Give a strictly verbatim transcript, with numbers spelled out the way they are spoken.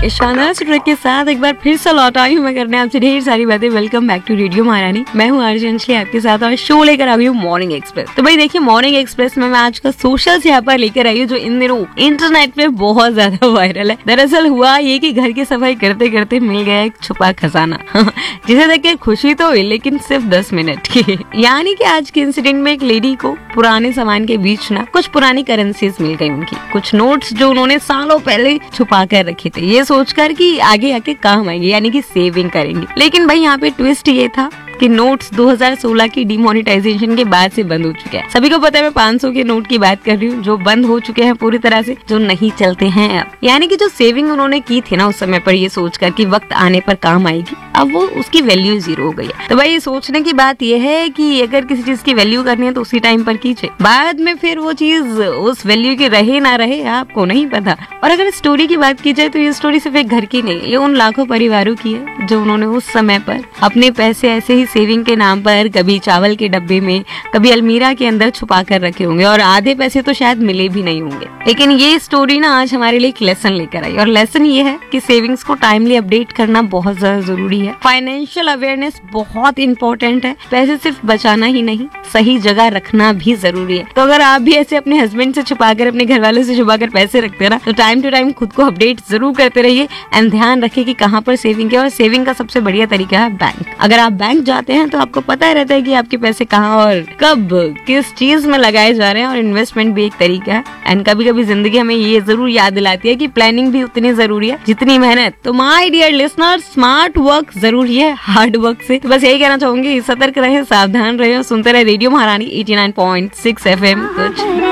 इस शानदार ट्रैक के साथ एक बार फिर से लौट आई हूँ मैं करने आपसे ढेर सारी बातें। वेलकम बैक टू रेडियो महारानी। मैं हूँ आरजे अंजलि आपके साथ और शो लेकर आ गई हूँ मॉर्निंग एक्सप्रेस। तो भाई देखिए, मॉर्निंग एक्सप्रेस में मैं आज का सोशल से यहाँ पर लेकर आई हूँ जो इन दिनों इंटरनेट पे बहुत ज्यादा वायरल है। दरअसल हुआ ये कि घर की सफाई करते करते मिल गया एक छुपा खजाना जिसे देख के खुशी तो हुई, लेकिन सिर्फ दस मिनट की। यानी कि आज के इंसिडेंट में एक लेडी को पुराने सामान के बीच ना कुछ पुरानी करेंसीज मिल गई, उनकी कुछ नोट्स जो उन्होंने सालों पहले छुपा कर रखे थे, ये सोचकर कि आगे आके काम आएंगे, यानी कि सेविंग करेंगे। लेकिन भाई यहाँ पे ट्विस्ट ये था कि नोट्स दो हज़ार सोलह की डिमोनेटाइजेशन के बाद से बंद हो चुके हैं। सभी को पता है मैं पाँच सौ के नोट की बात कर रही हूँ जो बंद हो चुके हैं पूरी तरह से, जो नहीं चलते हैं अब। यानी कि जो सेविंग उन्होंने की थी ना उस समय पर ये सोचकर कि वक्त आने पर काम आएगी, अब वो उसकी वैल्यू जीरो हो गई है। तो भाई सोचने की बात यह है कि अगर किसी चीज की वैल्यू करनी है तो उसी टाइम पर कीजिए, बाद में फिर वो चीज उस वैल्यू की रहे ना रहे आपको नहीं पता। और अगर स्टोरी की बात की जाए तो ये स्टोरी सिर्फ एक घर की नहीं, ये उन लाखों परिवारों की है जो उन्होंने उस समय पर अपने पैसे ऐसे ही सेविंग के नाम पर कभी चावल के डब्बे में, कभी अलमीरा के अंदर छुपा कर रखे होंगे, और आधे पैसे तो शायद मिले भी नहीं होंगे। लेकिन ये स्टोरी ना आज हमारे लिए एक लेसन लेकर आई, और लेसन ये है कि सेविंग्स को टाइमली अपडेट करना बहुत ज्यादा जरूरी है। फाइनेंशियल अवेयरनेस बहुत इंपॉर्टेंट है। पैसे सिर्फ बचाना ही नहीं, सही जगह रखना भी जरूरी है। तो अगर आप भी ऐसे अपने हस्बैंड से छुपाकर, अपने घर वालों से छुपाकर पैसे रखते हैं ना, तो टाइम टू टाइम खुद को अपडेट जरूर करते रहिए एंड ध्यान रखिए कि कहाँ पर सेविंग है। और सेविंग का सबसे बढ़िया तरीका है बैंक। अगर आप बैंक जाते हैं तो आपको पता ही रहता है कि आपके पैसे कहाँ और कब किस चीज में लगाए जा रहे हैं, और इन्वेस्टमेंट भी एक तरीका है। एंड कभी कभी जिंदगी हमें ये जरूर याद दिलाती है कि प्लानिंग भी उतनी जरूरी है जितनी मेहनत। तो my dear listener, smart work जरूरी है हार्ड वर्क से। तो बस यही कहना चाहूंगी, सतर्क रहे, सावधान रहे और सुनते रहे रेडियो महारानी eighty nine point six F M. कुछ